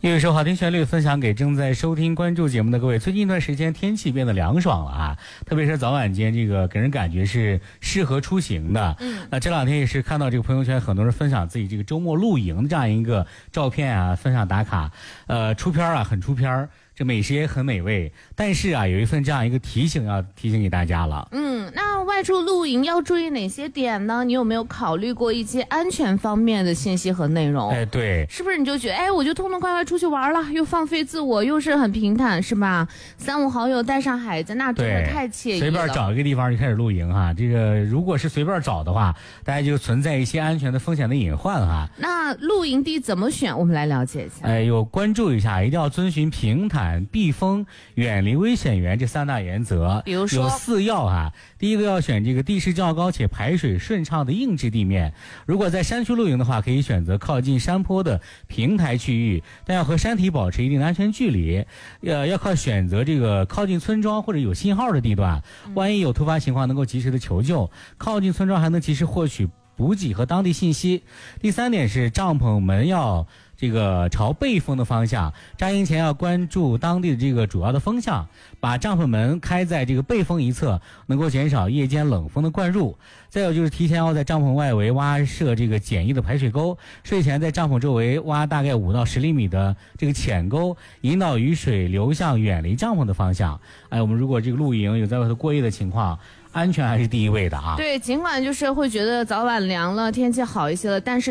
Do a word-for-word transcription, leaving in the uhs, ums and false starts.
有一首好听旋律分享给正在收听关注节目的各位。最近一段时间天气变得凉爽了啊，特别是早晚间这个给人感觉是适合出行的。嗯，那这两天也是看到这个朋友圈很多人分享自己这个周末露营的这样一个照片啊，分享打卡，呃，出片啊，很出片，这美食也很美味。但是啊，有一份这样一个提醒要提醒给大家了。 嗯，那外出露营要注意哪些点呢？你有没有考虑过一些安全方面的信息和内容？ 哎，对， 是不是你就觉得，哎，我就痛痛快快出去玩了，又放飞自我，又是很平坦，是吧？三五好友带上孩子，那真的太惬意了。 随便找一个地方就开始露营哈，这个如果是随便找的话，大家就存在一些安全的风险的隐患哈。 那露营地怎么选？我们来了解一下。 哎，有关注一下，一定要遵循平坦、避风、远离危险源这三大原则。 比如说， 有四要哈。第一个要选这个地势较高且排水顺畅的硬质地面。如果在山区露营的话，可以选择靠近山坡的平台区域，但要和山体保持一定的安全距离。呃，要靠选择这个靠近村庄或者有信号的地段，万一有突发情况能够及时的求救。靠近村庄还能及时获取补给和当地信息。第三点是帐篷门要这个朝背风的方向，扎营前要关注当地的这个主要的风向，把帐篷门开在这个背风一侧，能够减少夜间冷风的灌入。再有就是提前要在帐篷外围挖设这个简易的排水沟，睡前在帐篷周围挖大概五到十厘米的这个浅沟，引导雨水流向远离帐篷的方向。哎，我们如果这个露营有在外头过夜的情况，安全还是第一位的啊。 对，尽管就是会觉得早晚凉了，天气好一些了，但是